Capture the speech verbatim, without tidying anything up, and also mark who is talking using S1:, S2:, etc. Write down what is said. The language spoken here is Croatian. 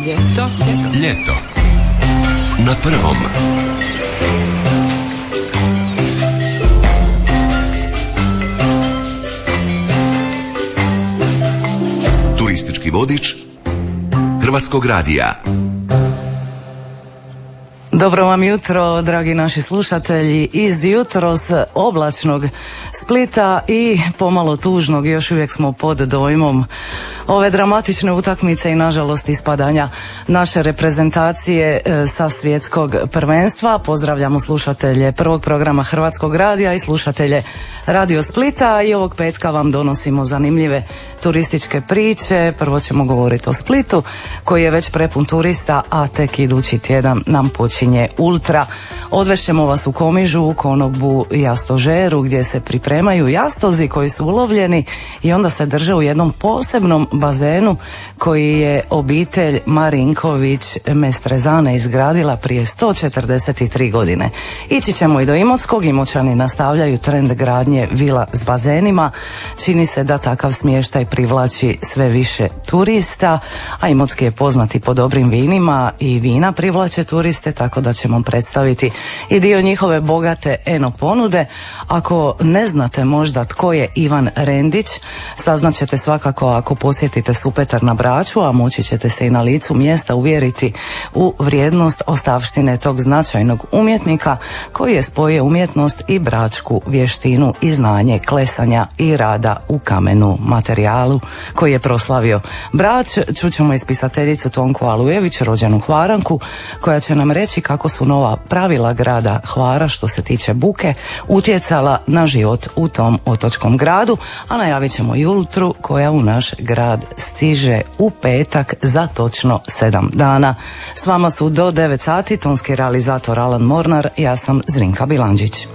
S1: Ljeto. Ljeto.
S2: Ljeto. Na prvom. Turistički vodič Hrvatskog radija.
S3: Dobro vam jutro, dragi naši slušatelji, iz jutros oblačnog Splita i pomalo tužnog, još uvijek smo pod dojmom ove dramatične utakmice i nažalost ispadanja naše reprezentacije sa svjetskog prvenstva. Pozdravljamo slušatelje prvog programa Hrvatskog radija i slušatelje Radio Splita i ovog petka vam donosimo zanimljive turističke priče. Prvo ćemo govoriti o Splitu koji je već prepun turista, a tek idući tjedan nam počinje Ultra. Odvešćemo vas u Komižu, u konobu Jastožeru gdje se pripremaju jastozi koji su ulovljeni i onda se drže u jednom posebnom bazenu koji je obitelj Marinković Mestrezane izgradila prije sto četrdeset tri godine. Ići ćemo i do Imotskog. Imoćani nastavljaju trend gradnje vila s bazenima. Čini se da takav smještaj privlači sve više turista, a Imotski je poznati po dobrim vinima i vina privlače turiste, tako da ćemo predstaviti i dio njihove bogate eno ponude. Ako ne znate možda tko je Ivan Rendić, saznaćete svakako ako posjetite Supetar na Braču, a moći ćete se i na licu mjesta uvjeriti u vrijednost ostavštine tog značajnog umjetnika koji je spojio umjetnost i bračku vještinu i znanje klesanja i rada u kamenu materijalu koji je proslavio Brač. Čućemo ispisateljicu Tonku Alujević, rođenu Hvaranku, koja će nam reći kako su nova pravila grada Hvara što se tiče buke utjecala na život u tom otočkom gradu, a najavit ćemo i Ultru koja u naš grad stiže u petak za točno sedam dana. S vama su do devet sati tonski realizator Alan Mornar, ja sam Zrinka Bilandžić.